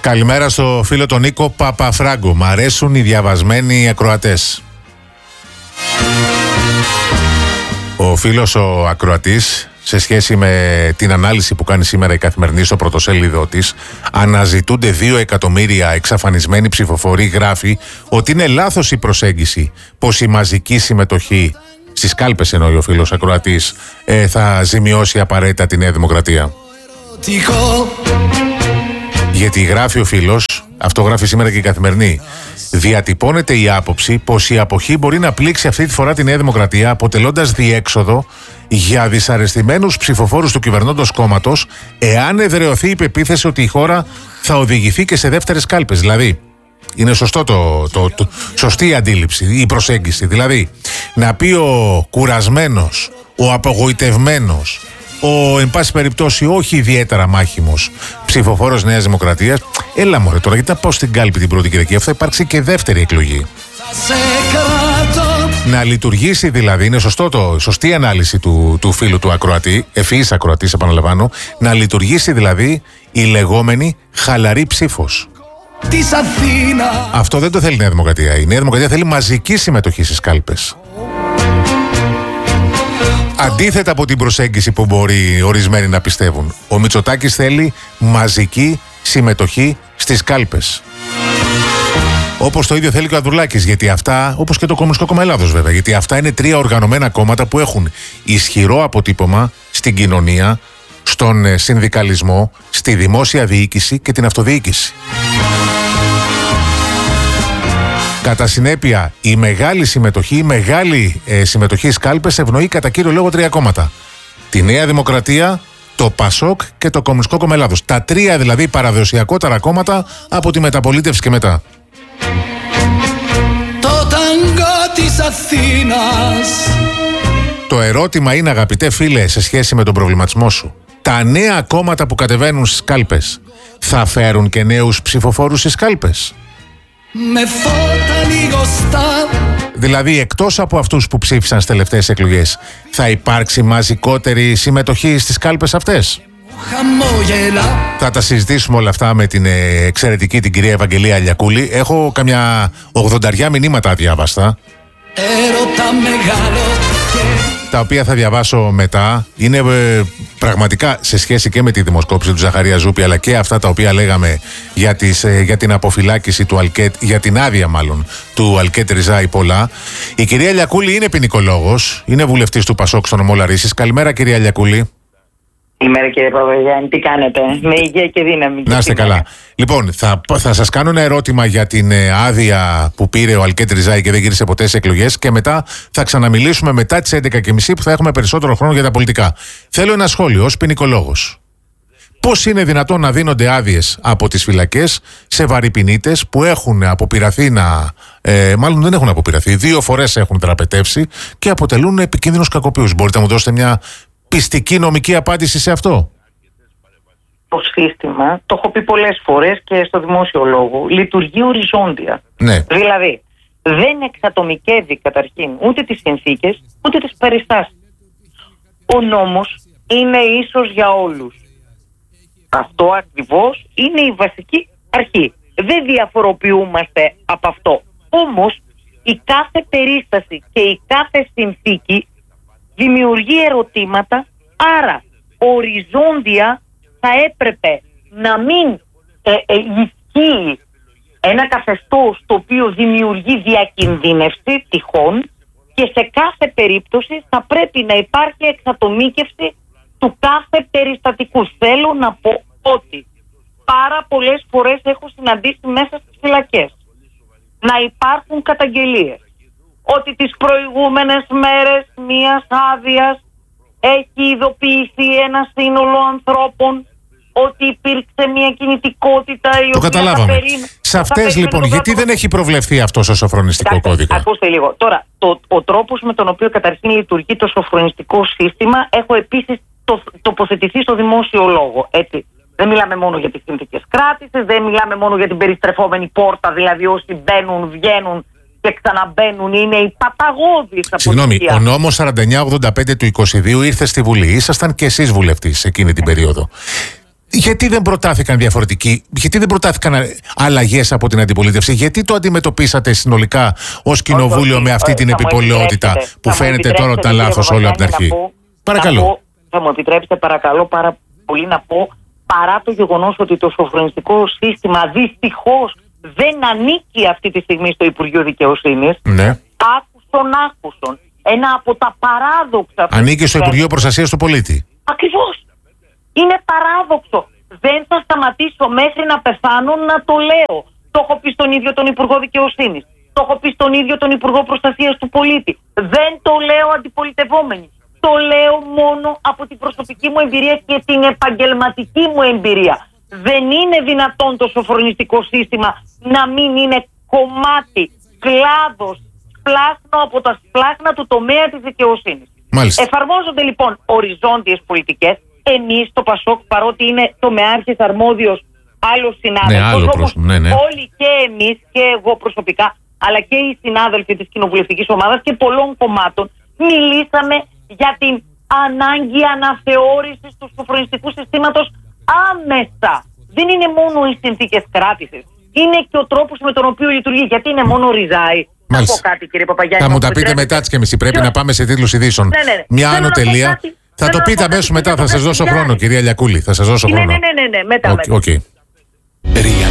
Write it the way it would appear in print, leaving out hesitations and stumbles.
Καλημέρα στο φίλο τον Νίκο Παπαφράγκο. Μ' αρέσουν οι διαβασμένοι ακροατές. Ο φίλος ο ακροατής, σε σχέση με την ανάλυση που κάνει σήμερα η Καθημερινή στο πρωτοσέλιδο της, αναζητούνται 2 εκατομμύρια εξαφανισμένοι ψηφοφοροί, γράφει ότι είναι λάθος η προσέγγιση πως η μαζική συμμετοχή στις κάλπες, εννοεί ο φίλος ακροατής, θα ζημιώσει απαραίτητα τη Νέα Δημοκρατία. Γιατί γράφει ο φίλος, αυτό γράφει σήμερα και η Καθημερινή, διατυπώνεται η άποψη πως η αποχή μπορεί να πλήξει αυτή τη φορά τη Νέα Δημοκρατία, αποτελώντας διέξοδο για δυσαρεστημένους ψηφοφόρους του κυβερνώντος κόμματος, εάν εδραιωθεί η πεποίθηση ότι η χώρα θα οδηγηθεί και σε δεύτερες κάλπες. Δηλαδή, είναι σωστό σωστή η αντίληψη, η προσέγγιση. Δηλαδή, να πει ο κουρασμένος, ο απογοητευμένος, ο εν πάση περιπτώσει όχι ιδιαίτερα μάχημος ψηφοφόρος Νέας Δημοκρατίας, έλα μωρέ τώρα, γιατί θα πάω στην κάλπη την πρώτη Κυριακή, αυτό υπάρξει και δεύτερη εκλογή. Να λειτουργήσει δηλαδή, είναι σωστή ανάλυση του φίλου του ακροατή, ευφυής ακροατής επαναλαμβάνω, να λειτουργήσει δηλαδή η λεγόμενη χαλαρή ψήφος. Αυτό δεν το θέλει η Νέα Δημοκρατία. Η Νέα Δημοκρατία θέλει μαζική συμμετοχή στις κάλπες. Αντίθετα από την προσέγγιση που μπορεί ορισμένοι να πιστεύουν, ο Μητσοτάκης θέλει μαζική συμμετοχή στις κάλπες. Όπως το ίδιο θέλει και ο Ανδρουλάκης, γιατί αυτά, όπως και το Κομμουνιστικό Κόμμα Ελλάδος βέβαια, γιατί αυτά είναι 3 οργανωμένα κόμματα που έχουν ισχυρό αποτύπωμα στην κοινωνία, στον συνδικαλισμό, στη δημόσια διοίκηση και την αυτοδιοίκηση. Κατά συνέπεια, η μεγάλη συμμετοχή στις κάλπες ευνοεί κατά κύριο λόγο 3 κόμματα. Τη Νέα Δημοκρατία, το ΠΑΣΟΚ και το Κομμουνιστικό Κόμμα Ελλάδος. Τα 3 δηλαδή παραδοσιακότερα κόμματα από τη μεταπολίτευση και μετά. Το ταγκό της Αθήνας. Το ερώτημα είναι, αγαπητέ φίλε, σε σχέση με τον προβληματισμό σου, τα νέα κόμματα που κατεβαίνουν στις κάλπες θα φέρουν και νέους ψηφοφόρους στις κάλπες? Με φώτα λιγοστά. Δηλαδή, εκτός από αυτούς που ψήφισαν στις τελευταίες εκλογές, θα υπάρξει μαζικότερη συμμετοχή στις κάλπες αυτές? Θα τα συζητήσουμε όλα αυτά με την εξαιρετική την κυρία Ευαγγελία Αλιακούλη. Έχω καμιά 80 μηνύματα αδιάβαστα, τα οποία θα διαβάσω μετά. Είναι πραγματικά σε σχέση και με τη δημοσκόπηση του Ζαχαρία Ζούπη, αλλά και αυτά τα οποία λέγαμε για την αποφυλάκηση του Αλκέτ, για την άδεια μάλλον του Αλκέτ Ριζάη πολλά. Η κυρία Αλιακούλη είναι ποινικολόγος, είναι βουλευτής του ΠΑΣΟΚ στο νομό Λαρίσης. Καλημέρα κυρία Αλιακούλη. Καλημέρα κύριε Παπαγιάννη, τι κάνετε? Με υγεία και δύναμη. Να είστε καλά. Λοιπόν, θα σας κάνω ένα ερώτημα για την άδεια που πήρε ο Αλκέτ Ριζάη και δεν γύρισε ποτέ σε εκλογές, και μετά θα ξαναμιλήσουμε μετά τις 11:30 που θα έχουμε περισσότερο χρόνο για τα πολιτικά. Θέλω ένα σχόλιο ως ποινικολόγος. Πώς είναι δυνατόν να δίνονται άδειες από τις φυλακές σε βαρυπινίτες που έχουν αποπειραθεί μάλλον δεν έχουν αποπειραθεί, 2 φορές έχουν τραπετεύσει και αποτελούν επικίνδυνους κακοποιούς? Μπορείτε να μου δώσετε μια πιστική νομική απάντηση σε αυτό? Το σύστημα, το έχω πει πολλές φορές και στο δημόσιο λόγο, λειτουργεί οριζόντια. Ναι. Δηλαδή, δεν εξατομικεύει καταρχήν ούτε τις συνθήκες, ούτε τις περιστάσεις. Ο νόμος είναι ίσος για όλους. Αυτό ακριβώς είναι η βασική αρχή. Δεν διαφοροποιούμαστε από αυτό. Όμως, η κάθε περίσταση και η κάθε συνθήκη δημιουργεί ερωτήματα, άρα οριζόντια θα έπρεπε να μην ισχύει ένα καθεστώς το οποίο δημιουργεί διακινδύνευση τυχόν, και σε κάθε περίπτωση θα πρέπει να υπάρχει εξατομίκευση του κάθε περιστατικού. Θέλω να πω ότι πάρα πολλές φορές έχω συναντήσει μέσα στις φυλακές να υπάρχουν καταγγελίες ότι τις προηγούμενες μέρες μιας άδειας έχει ειδοποιηθεί ένα σύνολο ανθρώπων ότι υπήρξε μια κινητικότητα η το οποία καταλάβαμε. Σε αυτές λοιπόν, γιατί δεν έχει προβλεφθεί αυτό στο σοφρονιστικό κώδικα? Ακούστε λίγο. Τώρα, ο τρόπος με τον οποίο καταρχήν λειτουργεί το σοφρονιστικό σύστημα, έχω επίσης τοποθετηθεί στο δημόσιο λόγο. Έτσι. Δεν μιλάμε μόνο για τις συνθήκες κράτησης, δεν μιλάμε μόνο για την περιστρεφόμενη πόρτα, δηλαδή όσοι μπαίνουν, βγαίνουν και ξαναμπαίνουν, είναι η παταγώδης αποτυχία. Συγγνώμη, ο νόμος 4985 του 22 ήρθε στη Βουλή. Ήσασταν και εσείς βουλευτής εκείνη την περίοδο. Γιατί δεν προτάθηκαν διαφορετικοί, γιατί δεν προτάθηκαν αλλαγές από την αντιπολίτευση, γιατί το αντιμετωπίσατε συνολικά ως κοινοβούλιο με αυτή την επιπολαιότητα που φαίνεται τώρα ότι ήταν λάθος όλο από την αρχή? Παρακαλώ. Θα μου επιτρέψετε παρακαλώ πάρα πολύ να πω, παρά το γεγονός ότι το σοφρονιστικό σύστημα δυστυχώς δεν ανήκει αυτή τη στιγμή στο Υπουργείο Δικαιοσύνης, ναι. άκουσον, ένα από τα παράδοξα... Ανήκει στο Υπουργείο Προστασίας του Πολίτη. Ακριβώς. Είναι παράδοξο. Δεν θα σταματήσω μέχρι να πεθάνω να το λέω. Το έχω πει στον ίδιο τον Υπουργό Δικαιοσύνης. Το έχω πει στον ίδιο τον Υπουργό Προστασίας του Πολίτη. Δεν το λέω αντιπολιτευόμενοι. Το λέω μόνο από την προσωπική μου εμπειρία και την επαγγελματική μου εμπειρία. Δεν είναι δυνατόν το σοφρονιστικό σύστημα να μην είναι κομμάτι, κλάδος, σπλάχνο από τα σπλάχνα του τομέα της δικαιοσύνης. Μάλιστα. Εφαρμόζονται λοιπόν οριζόντιες πολιτικές. Εμείς το ΠΑΣΟΚ, παρότι είναι τομεάρχης αρμόδιος άλλος συνάδελφος, όλοι και εμείς και εγώ προσωπικά, αλλά και οι συνάδελφοι της κοινοβουλευτικής ομάδας και πολλών κομμάτων, μιλήσαμε για την ανάγκη αναθεώρησης του σοφρονιστικού συστήματος άμεσα. Δεν είναι μόνο οι συνθήκες κράτησης, είναι και ο τρόπος με τον οποίο λειτουργεί. Γιατί είναι μόνο ριζάι. Να πω κάτι, κύριε Παπαγιάννη. Θα μου τα πείτε μετά τις και μισή. Πρέπει να πάμε σε τίτλους ειδήσεων. Μια άνω τελεία. Θα το πείτε αμέσως μετά. Θα σας δώσω χρόνο, κυρία Λιακούλη. Θα σας δώσω χρόνο. Ναι, μετά.